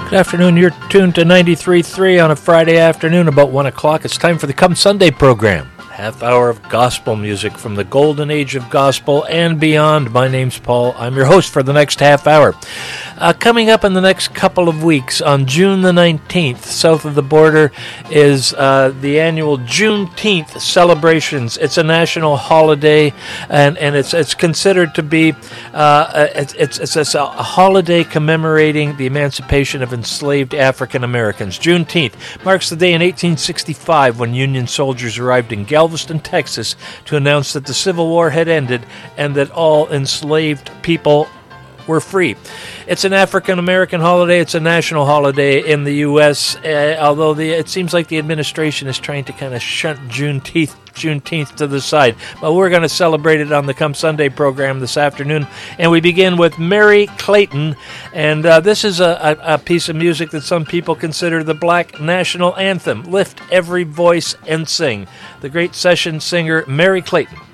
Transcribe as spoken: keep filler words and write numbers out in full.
Good afternoon. You're tuned to ninety-three point three on a Friday afternoon about one o'clock. It's time for the Come Sunday program. Half hour of gospel music from the golden age of gospel and beyond. My name's Paul. I'm your host for the next half hour. Uh, coming up in the next couple of weeks, on June the nineteenth, south of the border, is uh, the annual Juneteenth celebrations. It's a national holiday, and, and it's it's considered to be uh, it's, it's it's a holiday commemorating the emancipation of enslaved African Americans. Juneteenth marks the day in eighteen sixty-five when Union soldiers arrived in Galveston, Texas, to announce that the Civil War had ended and that all enslaved people were free. It's an African-American holiday. It's a national holiday in the U S, uh, although the, it seems like the administration is trying to kind of shunt Juneteenth, Juneteenth to the side. But we're going to celebrate it on the Come Sunday program this afternoon. And we begin with Merry Clayton. And uh, this is a, a, a piece of music that some people consider the black national anthem. Lift every voice and sing. The great session singer, Merry Clayton.